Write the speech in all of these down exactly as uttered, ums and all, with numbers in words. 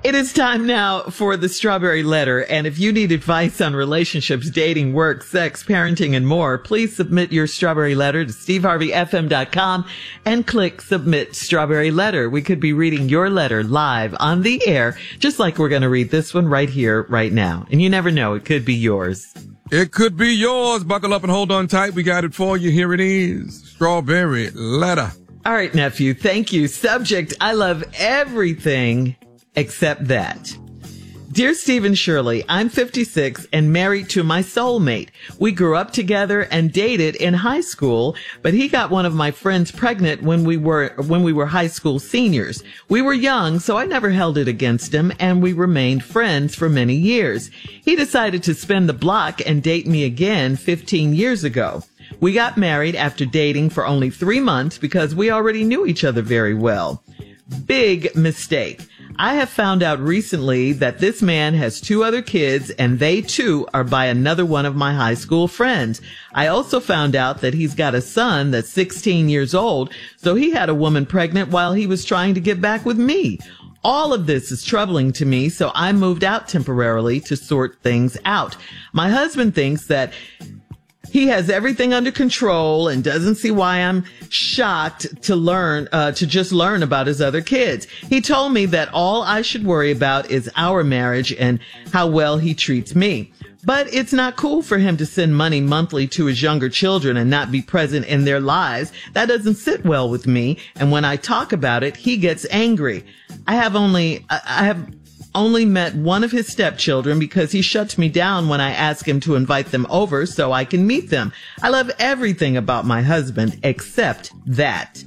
It is time now for the Strawberry Letter. And if you need advice on relationships, dating, work, sex, parenting, and more, please submit your Strawberry Letter to steve harvey f m dot com and click Submit Strawberry Letter. We could be reading your letter live on the air, just like we're going to read this one right here, right now. And you never know, it could be yours. It could be yours. Buckle up and hold on tight. We got it for you. Here it is. Strawberry Letter. All right, nephew. Thank you. Subject: I love everything except that. Dear Steve and Shirley, I'm fifty-six and married to my soulmate. We grew up together and dated in high school, but he got one of my friends pregnant when we were when we were high school seniors. We were young, so I never held it against him, and we remained friends for many years. He decided to spin the block and date me again fifteen years ago. We got married after dating for only three months because we already knew each other very well. Big mistake. I have found out recently that this man has two other kids, and they too are by another one of my high school friends. I also found out that he's got a son that's sixteen years old, so he had a woman pregnant while he was trying to get back with me. All of this is troubling to me, so I moved out temporarily to sort things out. My husband thinks that he has everything under control and doesn't see why I'm shocked to learn, uh, to just learn about his other kids. He told me that all I should worry about is our marriage and how well he treats me. But it's not cool for him to send money monthly to his younger children and not be present in their lives. That doesn't sit well with me. And when I talk about it, he gets angry. I have only, I have only met one of his stepchildren because he shuts me down when I ask him to invite them over so I can meet them. I love everything about my husband except that.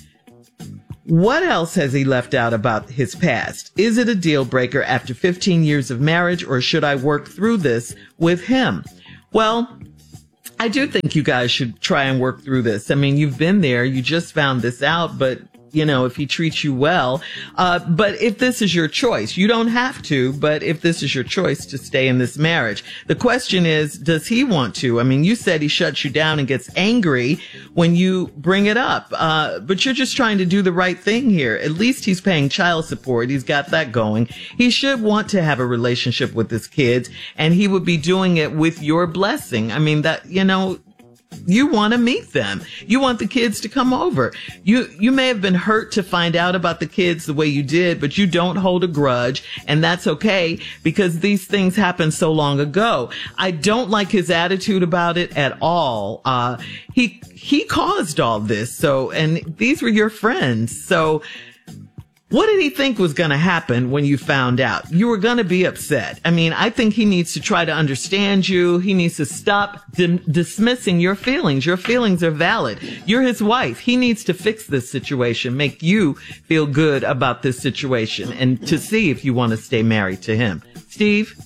What else has he left out about his past? Is it a deal breaker after fifteen years of marriage, or should I work through this with him? Well, I do think you guys should try and work through this. I mean, you've been there. You just found this out, but you know, if he treats you well. Uh, but if this is your choice, you don't have to, but if this is your choice to stay in this marriage, the question is, does he want to? I mean, you said he shuts you down and gets angry when you bring it up. Uh, but you're just trying to do the right thing here. At least he's paying child support. He's got that going. He should want to have a relationship with his kids, and he would be doing it with your blessing. I mean, that, you know, you want to meet them. You want the kids to come over. You, you may have been hurt to find out about the kids the way you did, but you don't hold a grudge, and that's okay because these things happened so long ago. I don't like his attitude about it at all. Uh, he, he caused all this. So, and these were your friends. So, what did he think was going to happen when you found out? You were going to be upset. I mean, I think he needs to try to understand you. He needs to stop dim- dismissing your feelings. Your feelings are valid. You're his wife. He needs to fix this situation, make you feel good about this situation, and to see if you want to stay married to him. Steve?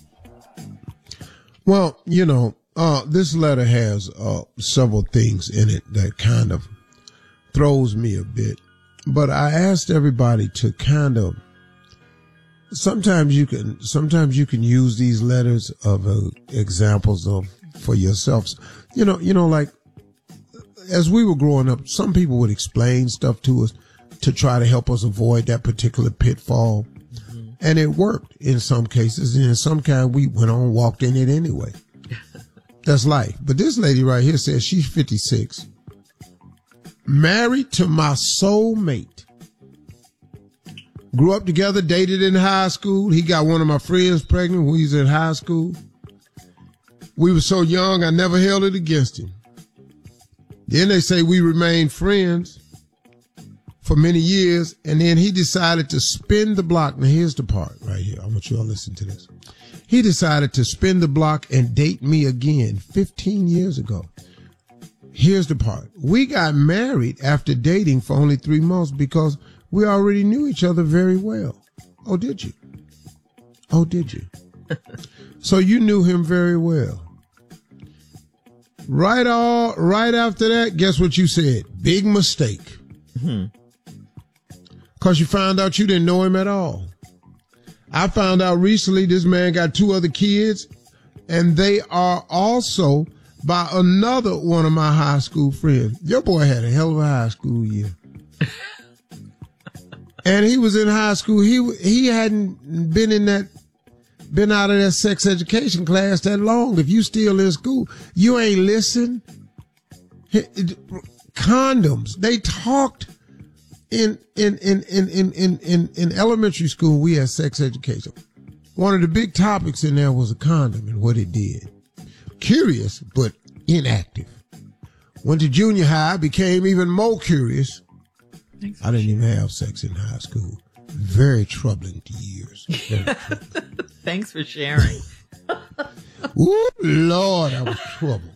Well, you know, uh, this letter has uh, several things in it that kind of throws me a bit. But I asked everybody to kind of, sometimes you can, sometimes you can use these letters of uh, examples of, for yourselves. You know, you know, like as we were growing up, some people would explain stuff to us to try to help us avoid that particular pitfall. Mm-hmm. And it worked in some cases. And in some kind, we went on, walked in it anyway. That's life. But this lady right here says she's fifty-six. Married to my soulmate. Grew up together, dated in high school. He got one of my friends pregnant when he was in high school. We were so young, I never held it against him. Then they say we remained friends for many years, and then he decided to spin the block. Now, here's the part right here. I want you all to listen to this. He decided to spin the block and date me again fifteen years ago. Here's the part. We got married after dating for only three months because we already knew each other very well. Oh, did you? Oh, did you? So you knew him very well. Right all, right after that, guess what you said? Big mistake. Mm-hmm. Because you found out you didn't know him at all. I found out recently this man got two other kids, and they are also by another one of my high school friends. Your boy had a hell of a high school year. And he was in high school. He he hadn't been in that, been out of that sex education class that long. If you still in school, you ain't listen. Condoms. They talked in in in in in in in, in elementary school. We had sex education. One of the big topics in there was a condom and what it did. Curious, but inactive. Went to junior high, became even more curious. Thanks I didn't even have sex in high school. Very troubling years. Very troubling. Thanks for sharing. Ooh, Lord, I was troubled.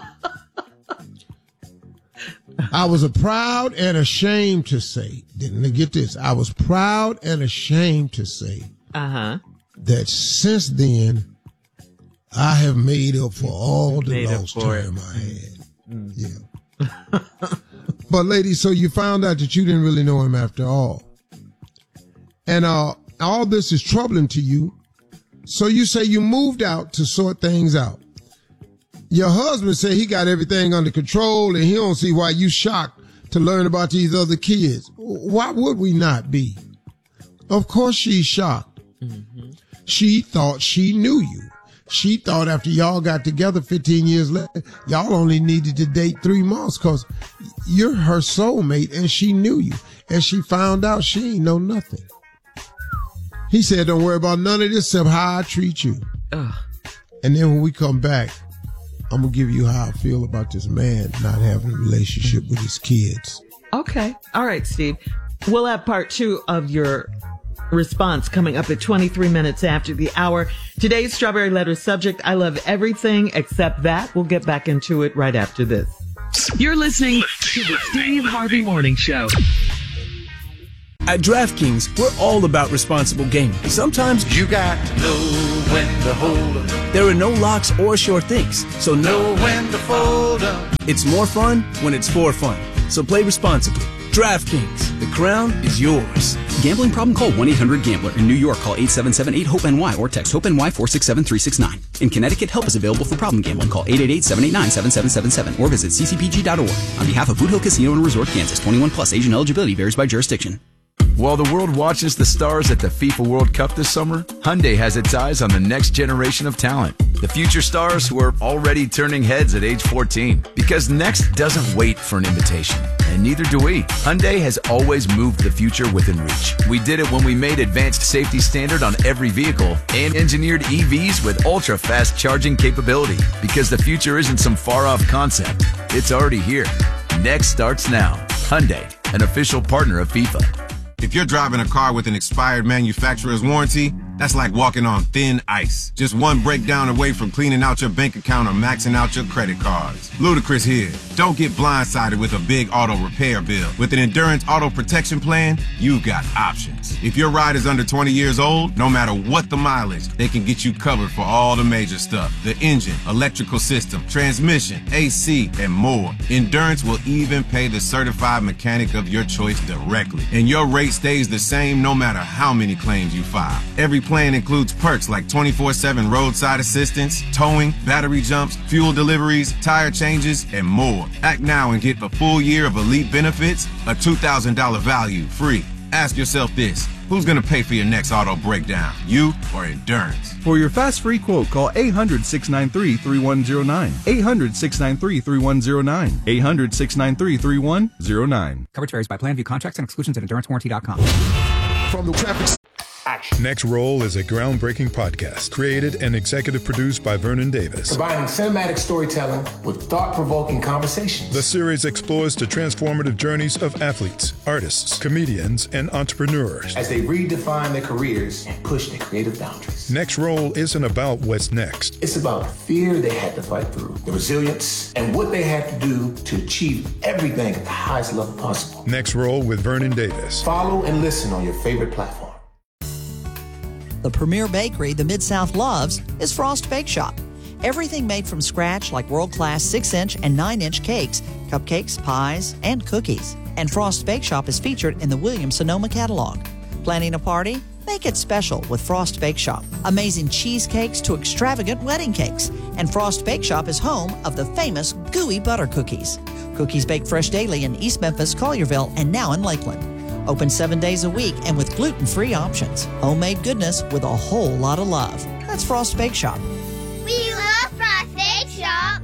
I was a proud and ashamed to say, didn't get this, I was proud and ashamed to say uh-huh. that since then, I have made up for all the made lost time it. I had. Mm. Yeah. But ladies, so you found out that you didn't really know him after all. And uh, all this is troubling to you. So you say you moved out to sort things out. Your husband said he got everything under control and he don't see why you shocked to learn about these other kids. Why would we not be? Of course she's shocked. Mm-hmm. She thought she knew you. She thought after y'all got together fifteen years later, y'all only needed to date three months because you're her soulmate and she knew you. And she found out she ain't know nothing. He said, don't worry about none of this except how I treat you. Ugh. And then when we come back, I'm going to give you how I feel about this man not having a relationship with his kids. Okay. All right, Steve. We'll have part two of your response coming up at twenty-three minutes after the hour. Today's Strawberry Letter subject, I love everything except that. We'll get back into it right after this. You're listening to the Steve Harvey Morning Show. At DraftKings, we're all about responsible gaming. Sometimes you got to know when to hold up. There are no locks or sure things, so know when to fold up. It's more fun when it's for fun. So play responsibly. DraftKings, the crown is yours. Gambling problem? Call one eight hundred gambler. In New York, call eight seven seven eight hope N Y or text HOPE-NY four six seven three six nine. In Connecticut, help is available for problem gambling. Call eight eight eight seven eight nine seven seven seven seven or visit c c p g dot org. On behalf of Boot Hill Casino and Resort, Kansas, twenty-one plus, age and eligibility varies by jurisdiction. While the world watches the stars at the FIFA World Cup this summer, Hyundai has its eyes on the next generation of talent. The future stars who are already turning heads at age fourteen. Because next doesn't wait for an invitation. And neither do we. Hyundai has always moved the future within reach. We did it when we made advanced safety standard on every vehicle and engineered E Vs with ultra-fast charging capability. Because the future isn't some far-off concept. It's already here. Next starts now. Hyundai, an official partner of FIFA. If you're driving a car with an expired manufacturer's warranty, that's like walking on thin ice. Just one breakdown away from cleaning out your bank account or maxing out your credit cards. Ludacris here. Don't get blindsided with a big auto repair bill. With an Endurance Auto Protection Plan, you've got options. If your ride is under twenty years old, no matter what the mileage, they can get you covered for all the major stuff. The engine, electrical system, transmission, A C, and more. Endurance will even pay the certified mechanic of your choice directly. And your rate stays the same no matter how many claims you file. Every plan includes perks like twenty-four seven roadside assistance, towing, battery jumps, fuel deliveries, tire changes, and more. Act now and get a full year of elite benefits, a two thousand dollars value free. Ask yourself this, who's going to pay for your next auto breakdown, you or Endurance? For your fast free quote, call eight hundred six nine three three one zero nine. eight hundred six nine three three one zero nine. eight hundred six nine three three one zero nine. Coverage varies by plan. View contracts and exclusions at endurance warranty dot com. From the traffic. Action. Next Roll is a groundbreaking podcast created and executive produced by Vernon Davis. Combining cinematic storytelling with thought-provoking conversations. The series explores the transformative journeys of athletes, artists, comedians, and entrepreneurs as they redefine their careers and push their creative boundaries. Next Roll isn't about what's next. It's about the fear they had to fight through, the resilience, and what they had to do to achieve everything at the highest level possible. Next Roll with Vernon Davis. Follow and listen on your favorite platform. The premier bakery the Mid-South loves is Frost Bake Shop. Everything made from scratch like world-class six inch and nine inch cakes, cupcakes, pies, and cookies. And Frost Bake Shop is featured in the Williams-Sonoma catalog. Planning a party? Make it special with Frost Bake Shop. Amazing cheesecakes to extravagant wedding cakes. And Frost Bake Shop is home of the famous gooey butter cookies. Cookies baked fresh daily in East Memphis, Collierville, and now in Lakeland. Open seven days a week and with gluten-free options. Homemade goodness with a whole lot of love. That's Frost Bake Shop. We love Frost Bake Shop.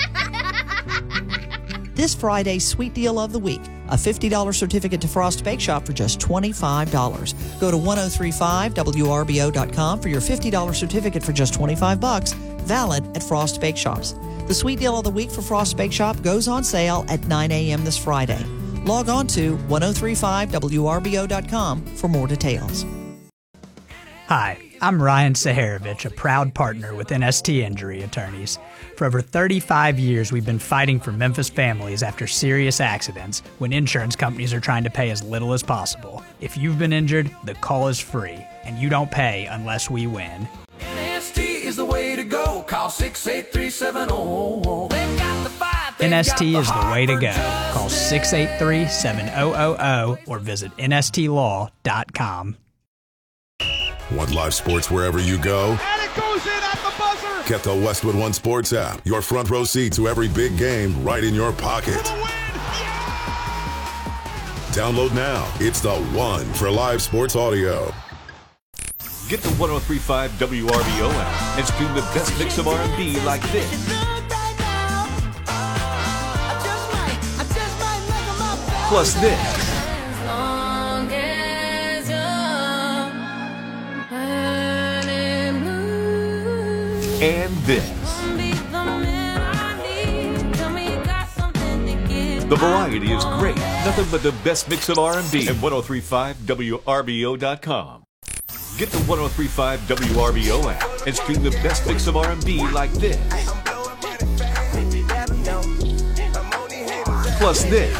This Friday's sweet deal of the week, a fifty dollars certificate to Frost Bake Shop for just twenty-five dollars. Go to ten thirty-five W R B O dot com for your fifty dollars certificate for just twenty-five bucks, valid at Frost Bake Shops. The sweet deal of the week for Frost Bake Shop goes on sale at nine a.m. this Friday. Log on to ten thirty-five W R B O dot com for more details. Hi, I'm Ryan Saharovich, a proud partner with N S T Injury Attorneys. For over thirty-five years, we've been fighting for Memphis families after serious accidents when insurance companies are trying to pay as little as possible. If you've been injured, the call is free, and you don't pay unless we win. N S T is the way to go. Call six eight three seven zero. They've got the fight. N S T is the way to go. Call six eight three seven zero zero zero or visit N S T law dot com. Want live sports wherever you go? And it goes in at the buzzer! Get the Westwood One Sports app. Your front row seat to every big game right in your pocket. Download now. It's the one for live sports audio. Get the ten thirty-five W R B O app and stream the best mix of R and B like this. Plus this. And this. The variety is great. Nothing but the best mix of R and B at ten thirty-five W R B O dot com. Get the ten thirty-five W R B O app and stream the best mix of R and B like this. Plus this.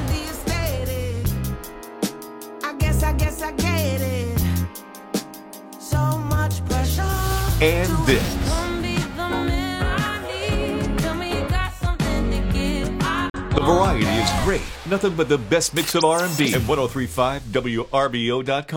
I guess, I guess I get it. So much pressure. And this. The variety is great. Nothing but the best mix of R and B at ten thirty-five W R B O dot com.